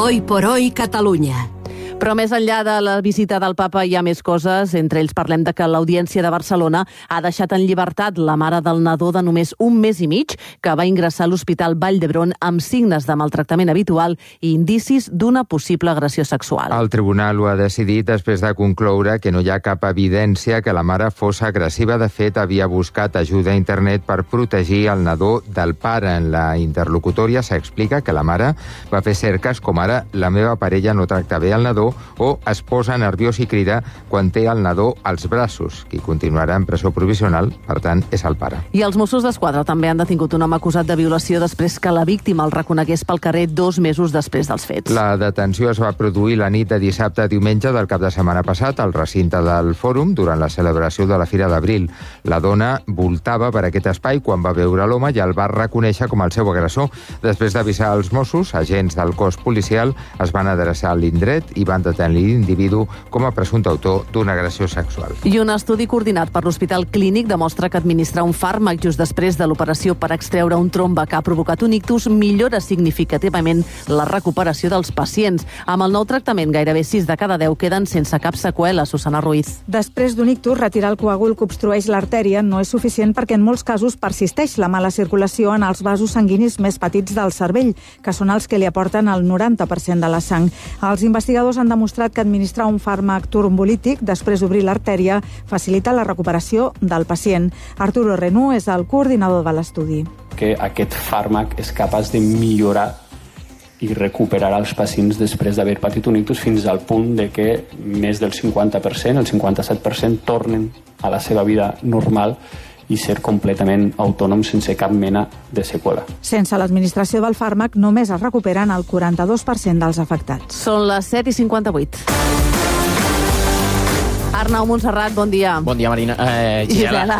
Hoy por hoy, Catalunya. Però més enllà de la visita del papa hi ha més coses. Entre ells parlem de que l'Audiència de Barcelona ha deixat en llibertat la mare del nadó de només 1 mes i mig que va ingressar a l'Hospital Vall d'Hebron amb signes de maltractament habitual i indicis d'una possible agressió sexual. El tribunal ho ha decidit després de concloure que no hi ha cap evidència que la mare fos agressiva. De fet, havia buscat ajuda a internet per protegir el nadó del pare. En la interlocutòria s'explica que la mare va fer cerques com ara «la meva parella no tracta bé el nadó» o es posa nerviós i crida quan té el nadó als braços. Qui continuarà en presó provisional, per tant, és el pare. I els Mossos d'Esquadra també han detingut un home acusat de violació després que la víctima el reconegués pel carrer 2 mesos després dels fets. La detenció es va produir la nit de dissabte a diumenge del cap de setmana passat al recinte del Fòrum durant la celebració de la Fira d'Abril. La dona voltava per aquest espai quan va veure l'home i el va reconèixer com el seu agressor. Després d'avisar els Mossos, agents del cos policial es van adreçar a l'indret i van detenir l'individu com a presumpte autor d'una agressió sexual. I un estudi coordinat per l'Hospital Clínic demostra que administrar un fàrmac just després de l'operació per extreure un trombe que ha provocat un ictus millora significativament la recuperació dels pacients. Amb el nou tractament, gairebé 6 de cada 10 queden sense cap seqüela. Susana Ruiz. Després d'un ictus, retirar el coàgul que obstrueix l'artèria no és suficient perquè en molts casos persisteix la mala circulació en els vasos sanguinis més petits del cervell, que són els que li aporten el 90% de la sang. Els investigadors han demostrat que administrar un fàrmac trombolític després d'obrir l'artèria facilita la recuperació del pacient. Arturo Renú és el coordinador de l'estudi. Que aquest fàrmac és capaç de millorar i recuperar els pacients després d'haver patit un ictus fins al punt de que més del 50%, el 57%, tornen a la seva vida normal i ser completament autònoms sense cap mena de seqüela. Sense l'administració del fàrmac, només es recuperen el 42% dels afectats. Són les 7:58. Arnau Montserrat, bon dia. Bon dia, Marina. Gisela.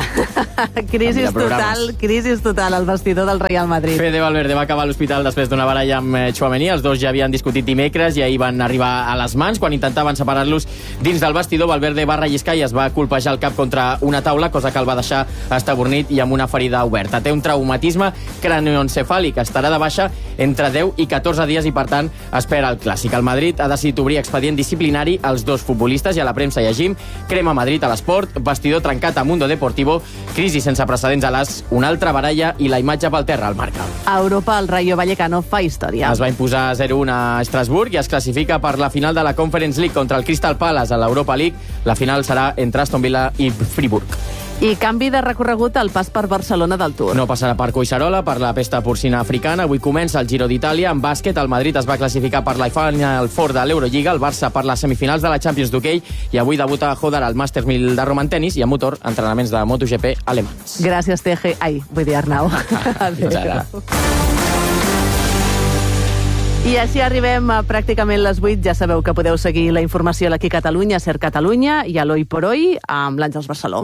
Crisis total al vestidor del Real Madrid. Fede Valverde va acabar a l'hospital després d'una baralla amb Tchouaméni. Els dos ja havien discutit dimecres i ahir van arribar a les mans. Quan intentaven separar-los dins del vestidor, Valverde va relliscar i es va colpejar el cap contra una taula, cosa que el va deixar estabornit i amb una ferida oberta. Té un traumatisme cranioencefàlic. Estarà de baixa entre 10 i 14 dies i, per tant, espera el clàssic. El Madrid ha decidit obrir expedient disciplinari als dos futbolistes i a la premsa llegim: crema Madrid a l'esport, vestidor trencat a Mundo Deportivo, crisi sense precedents a l'AS, una altra baralla i la imatge pel terra al Marca. A Europa, el Rayo Vallecano fa història. Es va imposar 0-1 a Estrasburg i es classifica per la final de la Conference League contra el Crystal Palace a l'Europa League. La final serà entre Aston Villa i Friburg. I canvi de recorregut al pas per Barcelona del Tour. No passarà per Collserola, per la pesta porcina africana. Avui comença el Giro d'Itàlia. En bàsquet, el Madrid es va classificar per la Final Four de l'Eurolliga, el Barça per les semifinals de la Champions d'hoquei i avui debuta Hodar al Masters 1000 de Roma en tenis i a motor, entrenaments de MotoGP alemans. Gràcies, Teje. Ai, vull dir Arnau. I així arribem a pràcticament les 8. Ja sabeu que podeu seguir la informació a l'Aquí Catalunya, Ser Catalunya i a l'Hoy por Hoy amb l'Àngels Barceló.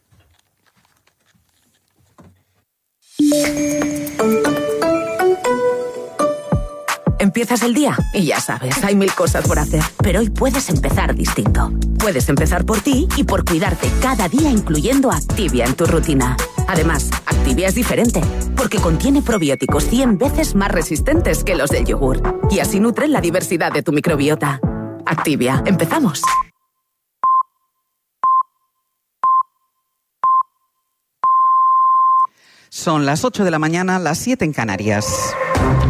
Empiezas el día y ya sabes, hay 1000 cosas por hacer. Pero hoy puedes empezar distinto. Puedes empezar por ti y por cuidarte cada día, incluyendo Activia en tu rutina. Además, Activia es diferente, porque contiene probióticos 100 veces más resistentes que los del yogur. Y así nutren la diversidad de tu microbiota. Activia, empezamos. Son las 8 de la mañana, las 7 en Canarias.